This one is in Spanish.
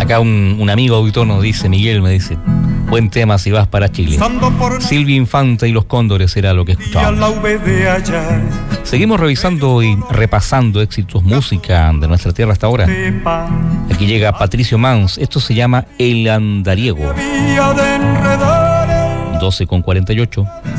Acá un amigo auditor nos dice, Miguel me dice, buen tema si vas para Chile. Silvia Infante y los Cóndores era lo que escuchábamos. Seguimos revisando y repasando éxitos música de nuestra tierra hasta ahora. Aquí llega Patricio Mans, esto se llama El Andariego. 12:48.